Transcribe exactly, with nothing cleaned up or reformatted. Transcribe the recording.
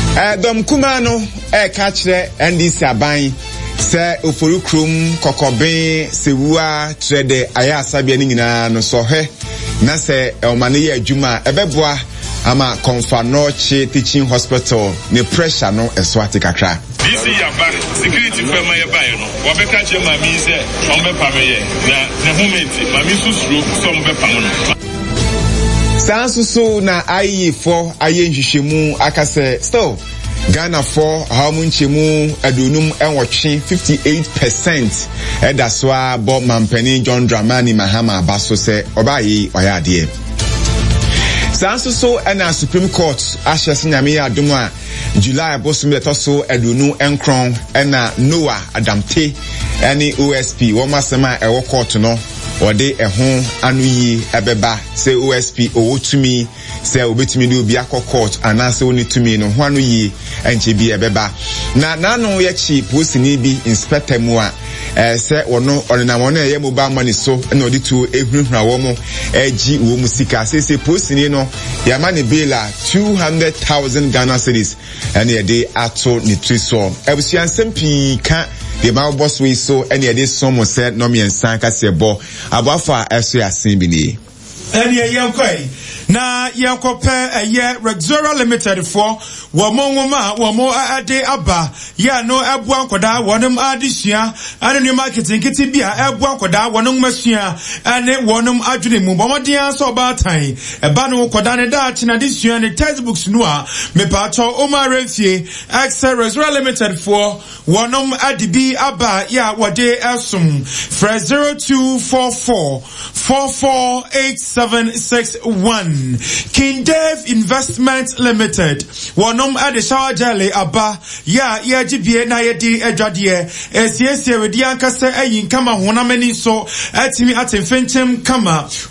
Eh dom kuma no e ka kire N D C aban se oforukrum kokoben sewua trede aya asabia ni nyina no so he na se omane ye adwuma ebeboa ama Confanoche Teaching Hospital ne pressure no eso ate kakra. D C yaba security firm ya ba no wo be ka che mami se ombe pa me ye na na moment mami susuro so ombe pa no. Sansusu na ayi for aye nhwehwemu akase still Ghana for how much mu adunum enwotwe fifty-eight percent edaswa Bob Mampeni John Dramani Mahama baso se obayi oyade. Sansusu na Supreme Court ashes nyame adum a July bosum letoso adunu enkron na Noah Adamte any O S P wo masema e wo court no ode ehun anu yi ebeba say O S P owotumi say obetumi de obi akọ ana say oni tumi no ho anu yi enche bi ebeba na nanu ye chi posini bi inspector mu a eh say wono onena wono ye mobile money so na odi tu ehunhura wo mu egi wo mu sika say say posini no ya ma ne bela two hundred thousand Ghana cedis ene ye de ato ni triso ebusuan sempi ka the my boss we so any of this someone said no me and sanka sebo abafa eso yasin bi ni any yankoi na yankope eye Rexora Limited for wo mo nwoma wo mo ade aba ya no ebu ankoda wonum adihia ane new marketing kiti bia ebu ankoda wonum masua ane wonum adwene mu bomodian so ba tan eba no koda ne da chi na disua ne textbooks no a me pato o ma refie Excel Rexora Limited for wonum adibi aba ya wode esum for zero two four four four four eight seven six one. King Dave Investment Limited wonom ade shower jelly aba ya ya gibie na ye di edwadie esiesie wedi ankasa ayin kama honamani so atimi atemfentem kama